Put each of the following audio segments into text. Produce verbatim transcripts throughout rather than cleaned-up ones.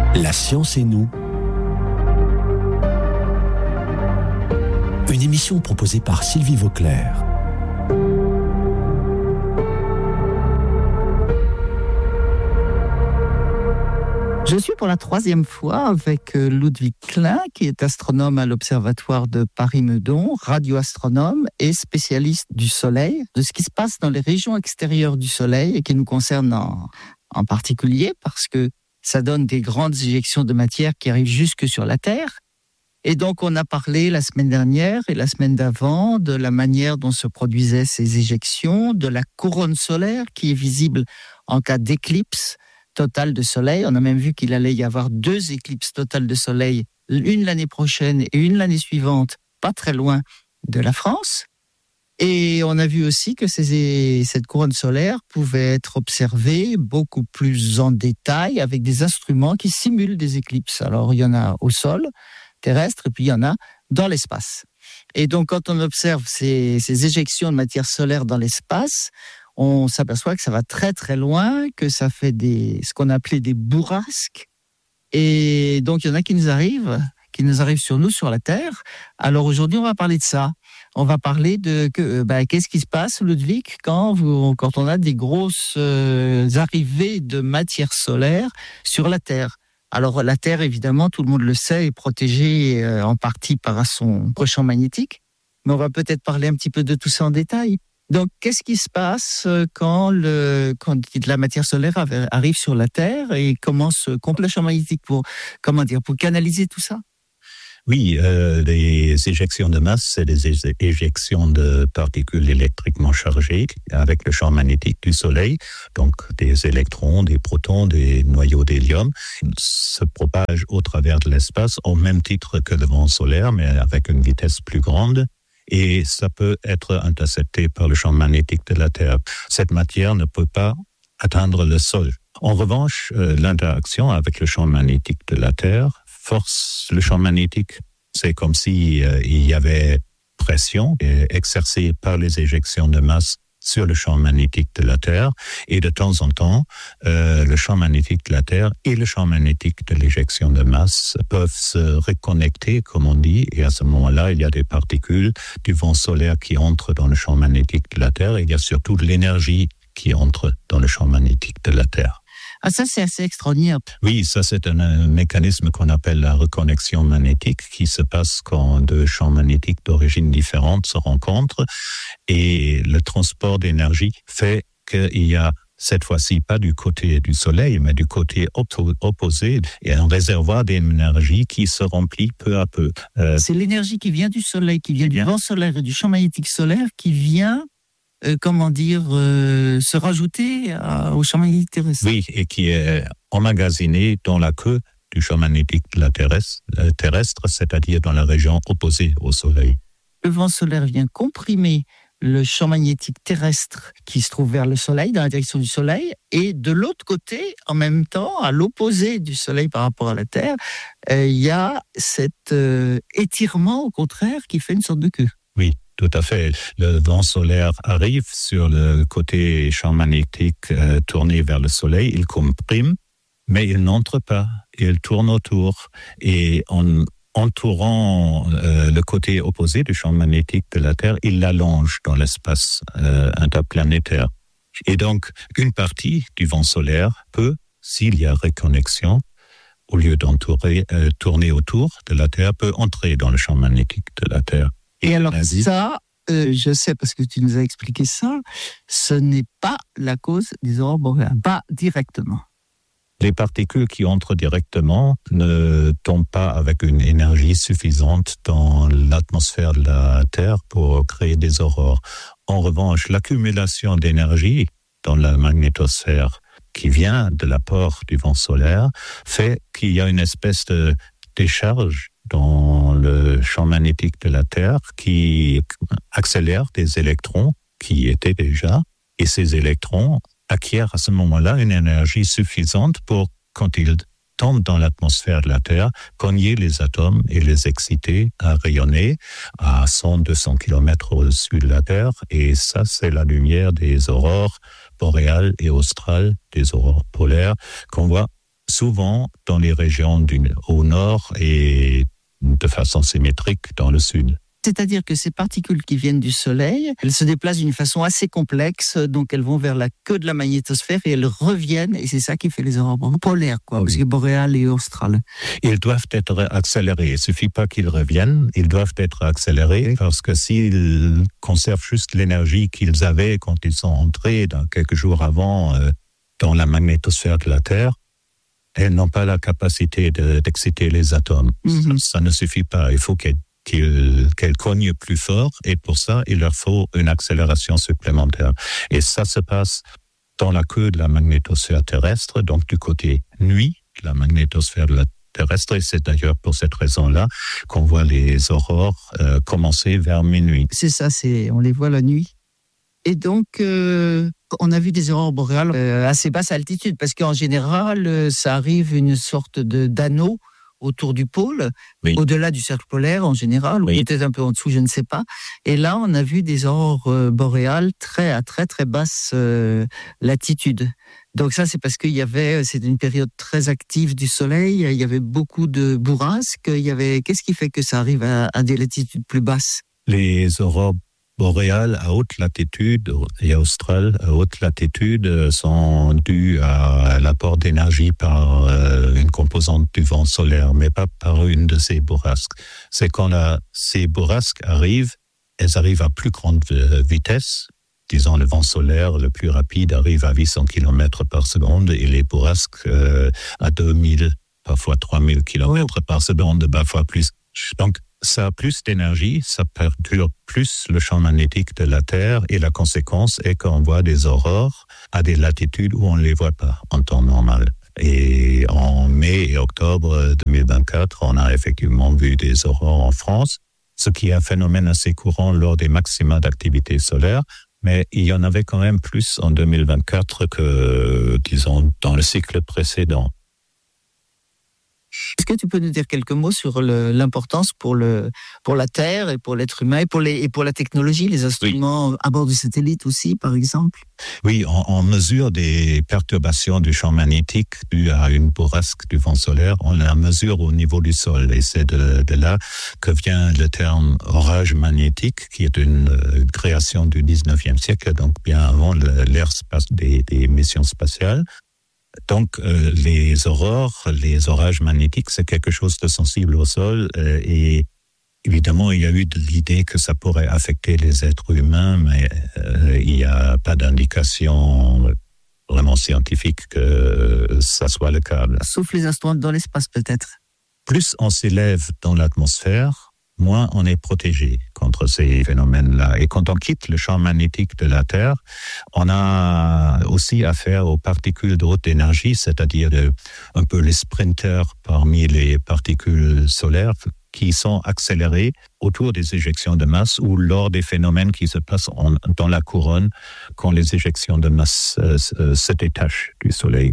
La science et nous. Une émission proposée par Sylvie Vauclair. Je suis pour la troisième fois avec Ludwig Klein, qui est astronome à l'Observatoire de Paris-Meudon, radioastronome et spécialiste du Soleil, de ce qui se passe dans les régions extérieures du Soleil et qui nous concerne en, en particulier parce que ça donne des grandes éjections de matière qui arrivent jusque sur la Terre. Et donc, on a parlé la semaine dernière et la semaine d'avant de la manière dont se produisaient ces éjections, de la couronne solaire qui est visible en cas d'éclipse totale de soleil. On a même vu qu'il allait y avoir deux éclipses totales de soleil, une l'année prochaine et une l'année suivante, pas très loin de la France. Et on a vu aussi que ces, cette couronne solaire pouvait être observée beaucoup plus en détail avec des instruments qui simulent des éclipses. Alors, il y en a au sol terrestre et puis il y en a dans l'espace. Et donc, quand on observe ces, ces éjections de matière solaire dans l'espace, on s'aperçoit que ça va très très loin, que ça fait des, ce qu'on appelait des bourrasques. Et donc, il y en a qui nous arrivent, qui nous arrivent sur nous, sur la Terre. Alors aujourd'hui, on va parler de ça. On va parler de que, bah, qu'est-ce qui se passe, Ludwig, quand, vous, quand on a des grosses euh, arrivées de matière solaire sur la Terre. Alors la Terre, évidemment, tout le monde le sait, est protégée euh, en partie par son champ magnétique. Mais on va peut-être parler un petit peu de tout ça en détail. Donc, qu'est-ce qui se passe quand, le, quand la matière solaire arrive sur la Terre et comment se compte le champ magnétique pour, comment dire, pour canaliser tout ça? Oui, euh, les éjections de masse, c'est des é- éjections de particules électriquement chargées avec le champ magnétique du Soleil. Donc, des électrons, des protons, des noyaux d'hélium se propagent au travers de l'espace au même titre que le vent solaire, mais avec une vitesse plus grande. Et ça peut être intercepté par le champ magnétique de la Terre. Cette matière ne peut pas atteindre le sol. En revanche, euh, l'interaction avec le champ magnétique de la Terre force le champ magnétique. C'est comme si euh, il y avait pression exercée par les éjections de masse sur le champ magnétique de la Terre, et de temps en temps, euh, le champ magnétique de la Terre et le champ magnétique de l'éjection de masse peuvent se reconnecter, comme on dit, et à ce moment-là, il y a des particules du vent solaire qui entrent dans le champ magnétique de la Terre, et il y a surtout de l'énergie qui entre dans le champ magnétique de la Terre. Ah, ça, c'est assez extraordinaire. Oui, ça, c'est un, un mécanisme qu'on appelle la reconnexion magnétique qui se passe quand deux champs magnétiques d'origine différente se rencontrent, et le transport d'énergie fait qu'il y a cette fois-ci pas du côté du Soleil, mais du côté op- opposé, et un réservoir d'énergie qui se remplit peu à peu. Euh, c'est l'énergie qui vient du Soleil, qui vient du vent solaire et du champ magnétique solaire qui vient... Euh, comment dire, euh, se rajouter à, au champ magnétique terrestre. Oui, et qui est emmagasiné dans la queue du champ magnétique de la terrestre, euh, terrestre, c'est-à-dire dans la région opposée au Soleil. Le vent solaire vient comprimer le champ magnétique terrestre qui se trouve vers le Soleil, dans la direction du Soleil, et de l'autre côté, en même temps, à l'opposé du Soleil par rapport à la Terre, euh, il y a cet euh, étirement, au contraire, qui fait une sorte de queue. Oui. Tout à fait. Le vent solaire arrive sur le côté champ magnétique euh, tourné vers le Soleil, il comprime, mais il n'entre pas, il tourne autour. Et en entourant euh, le côté opposé du champ magnétique de la Terre, il l'allonge dans l'espace euh, interplanétaire. Et donc, une partie du vent solaire peut, s'il y a reconnexion, au lieu d'entourer, euh, tourner autour de la Terre, peut entrer dans le champ magnétique de la Terre. Et alors ça, euh, je sais parce que tu nous as expliqué ça, ce n'est pas la cause des aurores boréales, pas directement. Les particules qui entrent directement ne tombent pas avec une énergie suffisante dans l'atmosphère de la Terre pour créer des aurores. En revanche, l'accumulation d'énergie dans la magnétosphère qui vient de l'apport du vent solaire fait qu'il y a une espèce de décharge dans le champ magnétique de la Terre qui accélère des électrons qui étaient déjà, et ces électrons acquièrent à ce moment-là une énergie suffisante pour, quand ils tombent dans l'atmosphère de la Terre, cogner les atomes et les exciter à rayonner à cent à deux cents kilomètres au-dessus de la Terre, et ça, c'est la lumière des aurores boréales et australes, des aurores polaires qu'on voit souvent dans les régions du, au nord et de façon symétrique dans le sud. C'est-à-dire que ces particules qui viennent du Soleil, elles se déplacent d'une façon assez complexe, donc elles vont vers la queue de la magnétosphère et elles reviennent, et c'est ça qui fait les aurores polaires, quoi, oui. Parce que boréales et australes. Ils doivent être accélérés. Il ne suffit pas qu'ils reviennent, ils doivent être accélérés, parce que s'ils conservent juste l'énergie qu'ils avaient quand ils sont entrés dans quelques jours avant euh, dans la magnétosphère de la Terre, elles n'ont pas la capacité de, d'exciter les atomes. Mm-hmm. Ça, ça ne suffit pas. Il faut qu'elles Qu'elles, qu'elles cognent plus fort, et pour ça, il leur faut une accélération supplémentaire. Et ça se passe dans la queue de la magnétosphère terrestre, donc du côté nuit de la magnétosphère de la terrestre, et c'est d'ailleurs pour cette raison-là qu'on voit les aurores euh, commencer vers minuit. C'est ça, c'est, on les voit la nuit. Et donc, euh, on a vu des aurores boréales euh, à assez basse altitude, parce qu'en général, euh, ça arrive une sorte de, d'anneau autour du pôle, oui. Au-delà du cercle polaire en général, oui. Ou peut-être un peu en dessous, je ne sais pas. Et là, on a vu des aurores euh, boréales très à très très basse euh, latitude. Donc ça, c'est parce qu'il y avait, c'était une période très active du Soleil. Il y avait beaucoup de bourrasques. Il y avait, qu'est-ce qui fait que ça arrive à, à des latitudes plus basses ? Les aurores boréales à haute latitude et australes à haute latitude sont dues à l'apport d'énergie par une composante du vent solaire, mais pas par une de ces bourrasques. C'est quand la, ces bourrasques arrivent, elles arrivent à plus grande vitesse. Disons, le vent solaire le plus rapide arrive à huit cents kilomètres par seconde et les bourrasques euh, à deux mille, parfois trois mille kilomètres par seconde, parfois plus. Donc, ça a plus d'énergie, ça perdure plus le champ magnétique de la Terre, et la conséquence est qu'on voit des aurores à des latitudes où on ne les voit pas en temps normal. Et en mai et octobre deux mille vingt-quatre, on a effectivement vu des aurores en France, ce qui est un phénomène assez courant lors des maxima d'activité solaire, mais il y en avait quand même plus en deux mille vingt-quatre que, disons, dans le cycle précédent. Est-ce que tu peux nous dire quelques mots sur le, l'importance pour, le, pour la Terre et pour l'être humain et pour, les, et pour la technologie, les instruments oui. À bord du satellite aussi, par exemple ? Oui, on, on mesure des perturbations du champ magnétique dues à une bourrasque du vent solaire. On la mesure au niveau du sol, et c'est de, de là que vient le terme orage magnétique, qui est une création du dix-neuvième siècle, donc bien avant l'ère des, des missions spatiales. Donc, euh, les aurores, les orages magnétiques, c'est quelque chose de sensible au sol, euh, et évidemment, il y a eu de l'idée que ça pourrait affecter les êtres humains, mais euh, il n'y a pas d'indication vraiment scientifique que ça soit le cas. Sauf les astronautes dans l'espace, peut-être. Plus on s'élève dans l'atmosphère, moins on est protégé contre ces phénomènes-là. Et quand on quitte le champ magnétique de la Terre, on a aussi affaire aux particules de haute énergie, c'est-à-dire de, un peu les sprinters parmi les particules solaires qui sont accélérées autour des éjections de masse ou lors des phénomènes qui se passent en, dans la couronne quand les éjections de masse euh, se détachent du Soleil.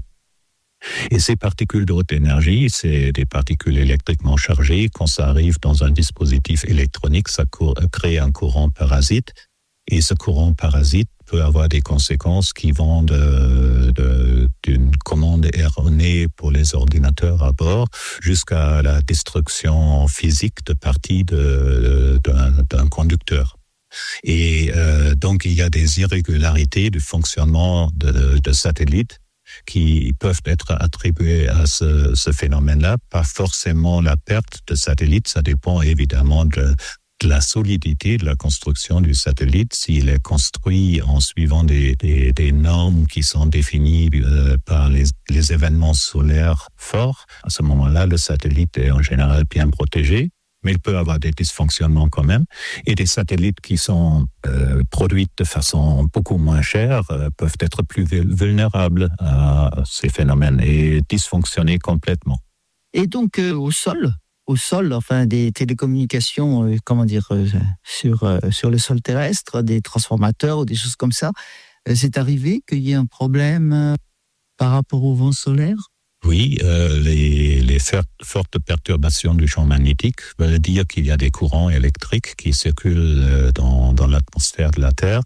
Et ces particules de haute énergie, c'est des particules électriquement chargées. Quand ça arrive dans un dispositif électronique, ça crée un courant parasite. Et ce courant parasite peut avoir des conséquences qui vont de, de, d'une commande erronée pour les ordinateurs à bord jusqu'à la destruction physique de parties de, de, d'un, d'un conducteur. Et euh, donc, il y a des irrégularités du fonctionnement de, de satellites qui peuvent être attribués à ce, ce phénomène-là, pas forcément la perte de satellites, ça dépend évidemment de, de la solidité de la construction du satellite. S'il est construit en suivant des, des, des normes qui sont définies euh, par les, les événements solaires forts, à ce moment-là, le satellite est en général bien protégé. Mais il peut avoir des dysfonctionnements quand même. Et des satellites qui sont euh, produits de façon beaucoup moins chère euh, peuvent être plus vulnérables à ces phénomènes et dysfonctionner complètement. Et donc, euh, au sol, au sol, enfin, des télécommunications, euh, comment dire, euh, sur, euh, sur le sol terrestre, des transformateurs ou des choses comme ça, euh, c'est arrivé qu'il y ait un problème euh, par rapport au vent solaire ? Oui, euh, les, les fortes perturbations du champ magnétique veulent dire qu'il y a des courants électriques qui circulent dans, dans l'atmosphère de la Terre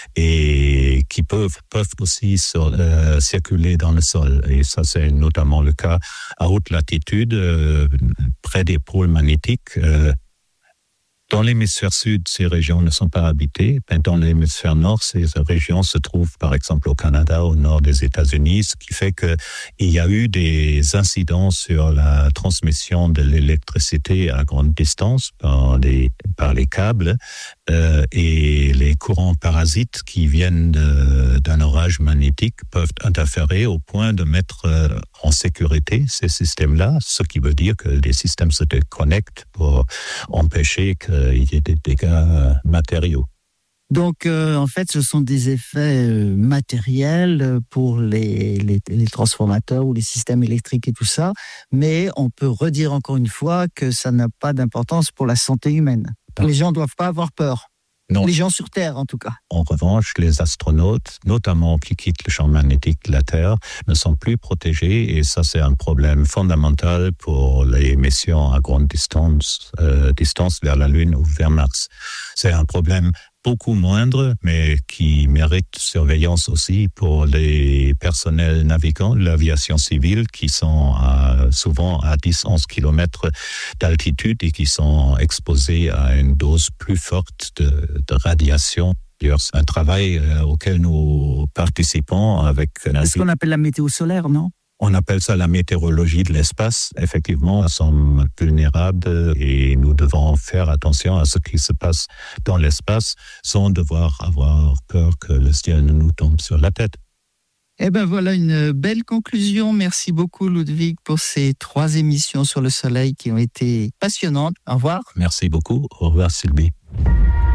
et qui peuvent, peuvent aussi sur, euh, circuler dans le sol. Et ça, c'est notamment le cas à haute latitude, euh, près des pôles magnétiques. Euh, Dans l'hémisphère sud, ces régions ne sont pas habitées. Dans l'hémisphère nord, ces régions se trouvent, par exemple, au Canada, au nord des États-Unis, ce qui fait que il y a eu des incidents sur la transmission de l'électricité à grande distance par les, par les câbles euh, et les courants parasites qui viennent de, d'un orage magnétique peuvent interférer au point de mettre euh, en sécurité ces systèmes-là, ce qui veut dire que les systèmes se déconnectent pour empêcher que il y ait des dégâts matériaux. Donc, euh, en fait, ce sont des effets euh, matériels pour les, les, les transformateurs ou les systèmes électriques et tout ça, mais on peut redire encore une fois que ça n'a pas d'importance pour la santé humaine. Les gens ne doivent pas avoir peur. Non. Les gens sur Terre, en tout cas. En revanche, les astronautes, notamment qui quittent le champ magnétique de la Terre, ne sont plus protégés et ça, c'est un problème fondamental pour les missions à grande distance, euh, distance vers la Lune ou vers Mars. C'est un problème beaucoup moindre, mais qui mérite surveillance aussi pour les personnels navigants de l'aviation civile qui sont à, souvent à dix à onze kilomètres d'altitude et qui sont exposés à une dose plus forte de, de radiation. C'est un travail auquel nous participons avec... C'est ce qu'on appelle la météo solaire, non ? On appelle ça la météorologie de l'espace. Effectivement, nous sommes vulnérables et nous devons faire attention à ce qui se passe dans l'espace sans devoir avoir peur que le ciel ne nous tombe sur la tête. Eh bien voilà une belle conclusion. Merci beaucoup Ludwig pour ces trois émissions sur le soleil qui ont été passionnantes. Au revoir. Merci beaucoup. Au revoir Sylvie.